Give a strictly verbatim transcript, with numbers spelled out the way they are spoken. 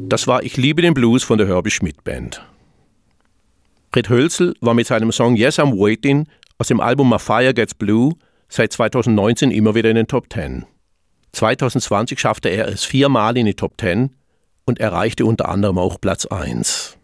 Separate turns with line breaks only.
Das war Ich liebe den Blues von der Herbie Schmidt Band. Fred Hölzel war mit seinem Song Yes, I'm Waiting aus dem Album My Fire Gets Blue seit zweitausendneunzehn immer wieder in den Top Ten. zweitausendzwanzig schaffte er es viermal in die Top Ten und erreichte unter anderem auch Platz eins.